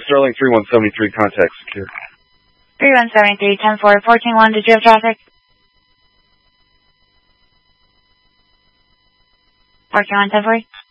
Sterling 3173, contact secure. 3173, 10-4, 14-1, did you have traffic? 14-1, 10-4.